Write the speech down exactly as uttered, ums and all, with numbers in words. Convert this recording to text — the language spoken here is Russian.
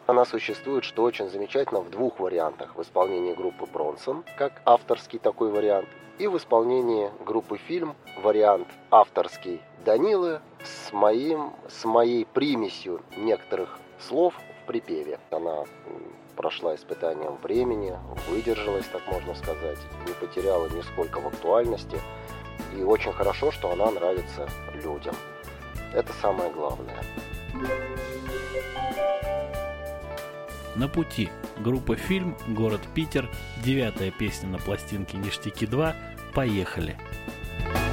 Она существует, что очень замечательно, в двух вариантах. В исполнении группы Бронсон, как авторский такой вариант, и в исполнении группы Фильм, вариант авторский Данилы с, моим, с моей примесью некоторых слов в припеве. Она прошла испытанием времени, выдержалась, так можно сказать, не потеряла нисколько в актуальности. И очень хорошо, что она нравится людям. Это самое главное. На пути. Группа «Фильм», город Питер, девятая песня на пластинке «Ништяки два». Поехали!